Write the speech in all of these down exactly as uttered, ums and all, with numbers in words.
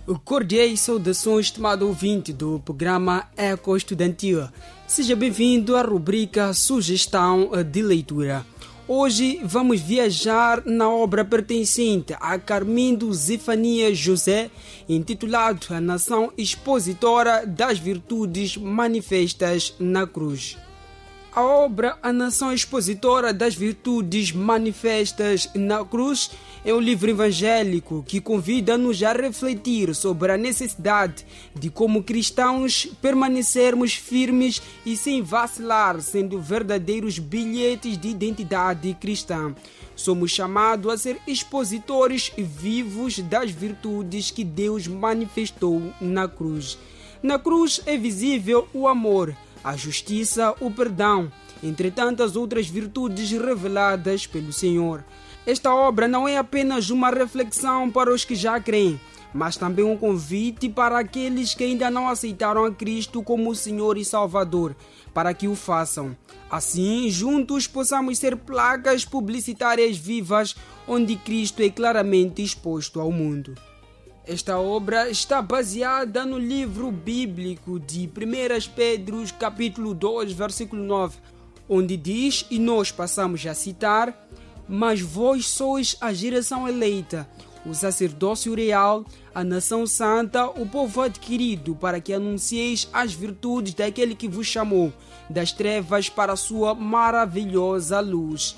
Cordiais saudações, estimado ouvinte do programa Eco Estudantil. Seja bem-vindo à rubrica Sugestão de Leitura. Hoje vamos viajar na obra pertencente a Carmindo Zefanias José, intitulado A Nação Expositora das Virtudes Manifestas na Cruz. A obra A Nação Expositora das Virtudes Manifestas na Cruz é um livro evangélico que convida-nos a refletir sobre a necessidade de, como cristãos, permanecermos firmes e sem vacilar, sendo verdadeiros bilhetes de identidade cristã. Somos chamados a ser expositores vivos das virtudes que Deus manifestou na cruz. Na cruz é visível o amor, a justiça, o perdão, entre tantas outras virtudes reveladas pelo Senhor. Esta obra não é apenas uma reflexão para os que já creem, mas também um convite para aqueles que ainda não aceitaram a Cristo como Senhor e Salvador, para que o façam. Assim, juntos possamos ser placas publicitárias vivas, onde Cristo é claramente exposto ao mundo. Esta obra está baseada no livro bíblico de primeira Pedro, capítulo dois, versículo nove, onde diz, e nós passamos a citar: mas vós sois a geração eleita, o sacerdócio real, a nação santa, o povo adquirido, para que anuncieis as virtudes daquele que vos chamou das trevas para a sua maravilhosa luz.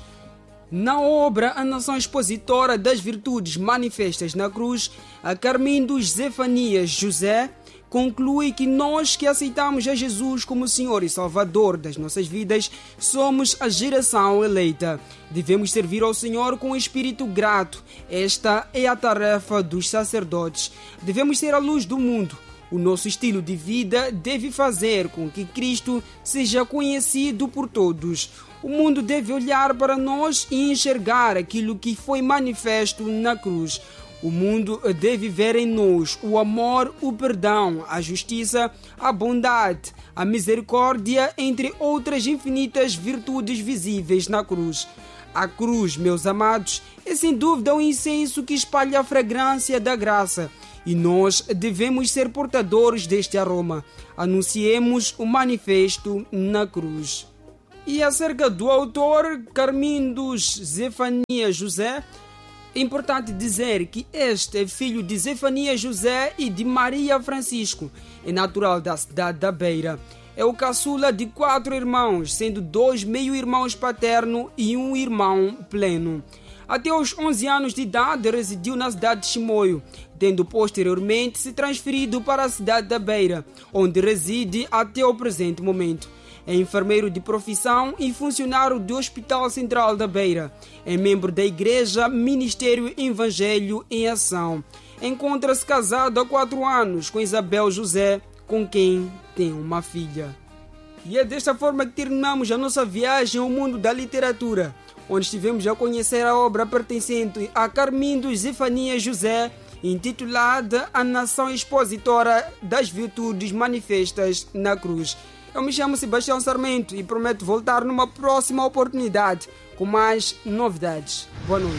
Na obra A Nação Expositora das Virtudes Manifestas na Cruz, a Carmindo Zefanias José conclui que nós que aceitamos a Jesus como Senhor e Salvador das nossas vidas somos a geração eleita. Devemos servir ao Senhor com um espírito grato. Esta é a tarefa dos sacerdotes. Devemos ser a luz do mundo. O nosso estilo de vida deve fazer com que Cristo seja conhecido por todos. O mundo deve olhar para nós e enxergar aquilo que foi manifesto na cruz. O mundo deve ver em nós o amor, o perdão, a justiça, a bondade, a misericórdia, entre outras infinitas virtudes visíveis na cruz. A cruz, meus amados, é sem dúvida um incenso que espalha a fragrância da graça. E nós devemos ser portadores deste aroma. Anunciemos o manifesto na cruz. E acerca do autor, Carmindo Zefanias José, é importante dizer que este é filho de Zefanias José e de Maria Francisco. É natural da cidade da Beira. É o caçula de quatro irmãos, sendo dois meio-irmãos paterno e um irmão pleno. Até os onze anos de idade residiu na cidade de Chimoio, tendo posteriormente se transferido para a cidade da Beira, onde reside até o presente momento. É enfermeiro de profissão e funcionário do Hospital Central da Beira. É membro da Igreja Ministério Evangelho em Ação. Encontra-se casado há quatro anos com Isabel José, com quem tem uma filha. E é desta forma que terminamos a nossa viagem ao mundo da literatura, onde estivemos a conhecer a obra pertencente a Carmindo Zefanias José, intitulada A Nação Expositora das Virtudes Manifestas na Cruz. Eu me chamo Sebastião Sarmento e prometo voltar numa próxima oportunidade com mais novidades. Boa noite.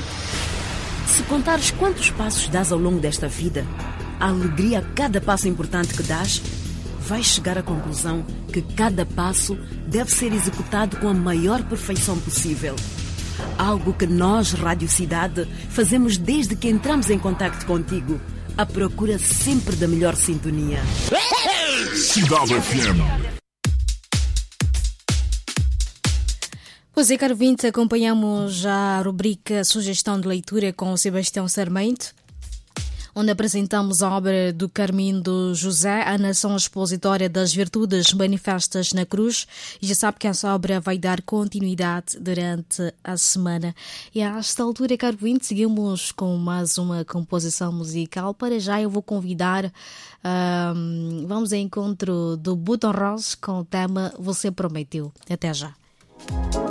Se contares quantos passos dás ao longo desta vida, a alegria a cada passo importante que dás, vais chegar à conclusão que cada passo deve ser executado com a maior perfeição possível. Algo que nós, Rádio Cidade, fazemos desde que entramos em contacto contigo, à procura sempre da melhor sintonia. Cidade F M. Pois é, caro vinte, acompanhamos a rubrica Sugestão de Leitura com o Sebastião Sarmento, onde apresentamos a obra do Carmindo José, A Nação Expositória das Virtudes Manifestas na Cruz. E já sabe que essa obra vai dar continuidade durante a semana. E a esta altura, caro vinte, seguimos com mais uma composição musical. Para já eu vou convidar, um, vamos ao encontro do Button Rose com o tema Você Prometeu. Até já.